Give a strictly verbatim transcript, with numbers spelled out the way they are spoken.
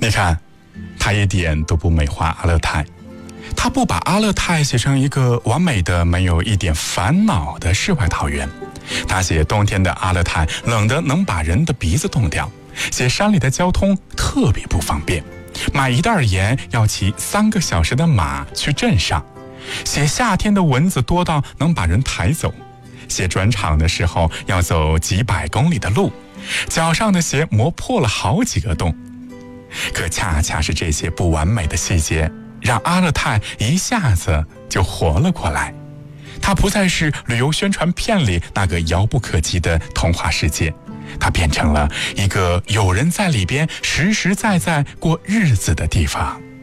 你看，他一点都不美化阿勒泰，他不把阿勒泰写成一个完美的、没有一点烦恼的世外桃源。他写冬天的阿勒泰冷得能把人的鼻子冻掉，写山里的交通特别不方便，买一袋盐要骑三个小时的马去镇上，写夏天的蚊子多到能把人抬走，写转场的时候要走几百公里的路，脚上的鞋磨破了好几个洞。可恰恰是这些不完美的细节，让阿勒泰一下子就活了过来。它不再是旅游宣传片里那个遥不可及的童话世界，它变成了一个有人在里边实实在在过日子的地方。